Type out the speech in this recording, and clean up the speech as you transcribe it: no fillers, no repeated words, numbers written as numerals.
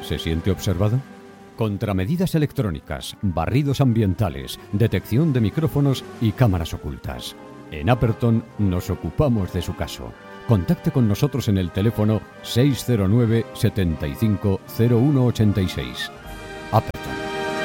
¿Se siente observado? Contramedidas electrónicas, barridos ambientales, detección de micrófonos y cámaras ocultas. En Aperton nos ocupamos de su caso. Contacte con nosotros en el teléfono 609 75 0186.